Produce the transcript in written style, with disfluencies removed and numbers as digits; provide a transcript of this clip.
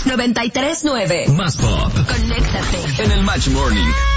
93.9. Más pop. Conéctate. En el Match Morning.